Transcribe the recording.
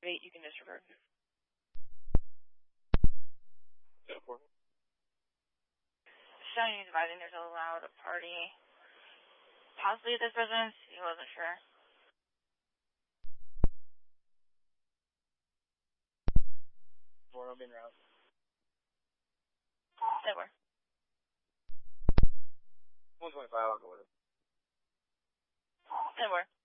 Wait, you can disregard. Showing advising there's a loud party. Possibly at this residence, he wasn't sure. More on being route. They were. 125, I'll go with it. They were.